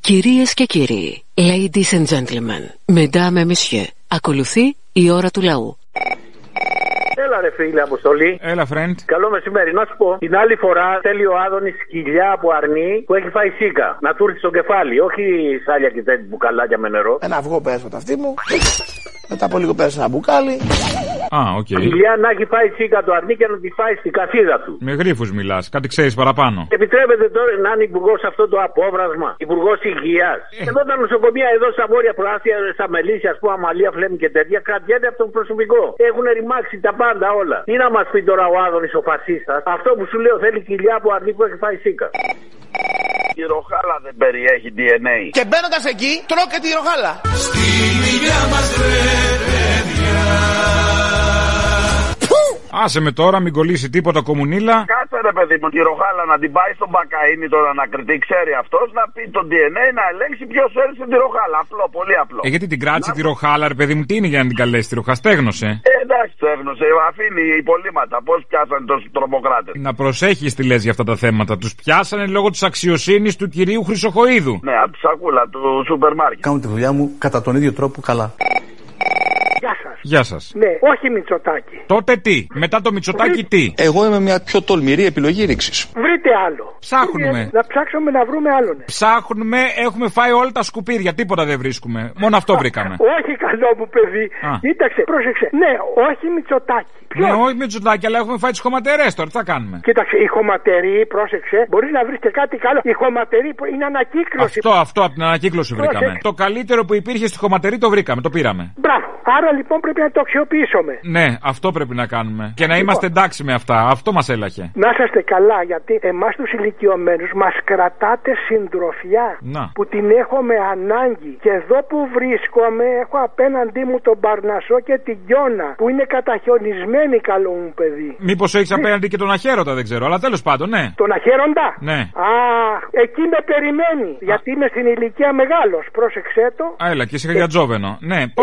Κυρίες και κύριοι, ladies and gentlemen, mesdames et messieurs, ακολουθεί η ώρα του λαού. Έλα ρε φίλε Αποστολή. Έλα friend. Καλό μεσημέρι. Να σου πω, την άλλη φορά θέλει ο Άδωνης κοιλιά από αρνί που έχει φάει σίκα. Να του έρθει στο κεφάλι, όχι σάλια και τέτοια μπουκαλάκια με νερό. Ένα αυγό πέρασα από τα αυτή μου. Μετά από λίγο πέρασα ένα μπουκάλι. Α, οκ. Κοιλιά να έχει φάει σίκα το αρνί και να τη φάει στην καθίδα του. Με γρίφους μιλάς, κάτι ξέρεις παραπάνω. Επιτρέπεται τώρα να είναι υπουργός αυτό το απόβρασμα, υπουργός υγείας. Εδώ τα νοσοκομεία εδώ στα βόρεια προάστια, στα Μελίσια, α πούμε, Αμαλία, Φλέμη και τέτοια, κρατιέται από τον προσωπικό. Έχουν ρημάξει τα πάντα όλα. Τι να μας πει τώρα ο Άδωνης ο φασίστας, αυτό που σου λέω θέλει κοιλιά από αρνί που έχει φάει σίκα. Η ροχάλα δεν περιέχει DNA. Και μπαίνοντας εκεί, τρώω και τη ροχάλα. Στη μιλιά μας ρε παιδιά. Άσε με τώρα, μην κολλήσει τίποτα κομμουνίλα. Κάτσε ρε παιδί μου, τη ροχάλα να την πάει στον μπακαΐνι τώρα να κριτεί, ξέρει αυτός, να πει το DNA να ελέγξει ποιος έριξε τη ροχάλα. Απλό, πολύ απλό. Γιατί την κράτησε τη ροχάλα, ρε παιδί μου, τι είναι για να την καλέσει τη ροχά, στέγνωσε. Εντάξει, στέγνωσε, αφήνει υπολείμματα. Πώς πιάσανε τόσους τρομοκράτες. Να προσέχεις τι λες για αυτά τα θέματα. Τους πιάσανε λόγω της αξιοσύνης του κυρίου Χρυσοχοΐδου. Ναι, από τη σακούλα του σούπερ μάρκετ. Κάνω τη δουλειά μου κατά τον ίδιο τρόπο καλά. Γεια σας. Γεια σας. Ναι, όχι Μητσοτάκη. Τότε τι, μετά το Μητσοτάκη τι. Εγώ είμαι μια πιο τολμηρή επιλογή ρήξης. Βρείτε άλλο. Ψάχνουμε. Να ψάξουμε να βρούμε άλλον. Ψάχνουμε, έχουμε φάει όλα τα σκουπίδια, τίποτα δεν βρίσκουμε. Μόνο αυτό βρήκαμε. Όχι καλό μου παιδί. Κοίταξε, πρόσεξε. Ναι, όχι Μητσοτάκη. Ναι, όχι Μητσοτάκη, αλλά έχουμε φάει τις χωματερές τώρα, τι θα κάνουμε. Κοίταξε, η χωματερή, πρόσεξε, μπορεί να βρει και κάτι καλό. Η χωματερή είναι ανακύκλωση. Αυτό από την ανακύκλωση βρήκαμε. Το καλύτερο που υπήρχε στη χωματερή το βρήκαμε, το πήραμε. Μπράβο. Άρα λοιπόν πρέπει να το αξιοποιήσουμε. Ναι, αυτό πρέπει να κάνουμε. Και να είμαστε εντάξει με αυτά. Αυτό μας έλαχε. Να είσαστε καλά, γιατί εμάς τους ηλικιωμένους μας κρατάτε συντροφιά. Να. Που την έχουμε ανάγκη. Και εδώ που βρίσκομαι έχω απέναντί μου τον Παρνασσό και την Γιώνα, που είναι καταχιονισμένοι, καλό μου παιδί. Μήπως έχεις απέναντι και τον Αχέρωτα, δεν ξέρω, αλλά τέλος πάντων, ναι. Τον Αχέροντα? Ναι. Αχ, εκεί με περιμένει. Γιατί είμαι στην ηλικία μεγάλος. Πρόσεξέ το. Έλα, και είσαι για τζόβενο. Ναι.